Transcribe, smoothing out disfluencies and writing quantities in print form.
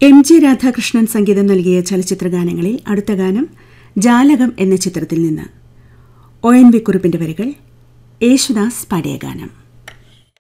MG. Radhakrishnan സംഗീതം നൽകിയ ചലച്ചിത്രഗാനങ്ങളിൽ അടുത്ത ഗാനം ജാലകം എന്ന ചിത്രത്തിൽ നിന്ന്. ഒ.എൻ.വി. കുറുപ്പിന്റെ വരികൾ, യേശുദാസ് പാടിയ ഗാനം.